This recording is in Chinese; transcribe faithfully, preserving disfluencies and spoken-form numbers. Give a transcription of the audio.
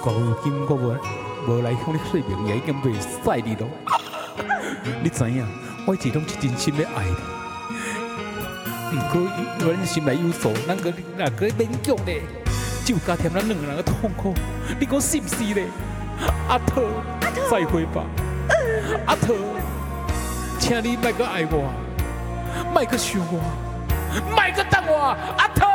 到如今我无无来向你说明，也已经袂使你咯。你知影，我一直拢是真心咧爱你。毋过因咱心内有数，咱个哪个勉强咧，只有加添咱两个人的痛苦。你讲是毋是咧？阿桃，再会吧。阿桃，请你莫搁爱我，莫搁想我，莫搁等我，阿桃。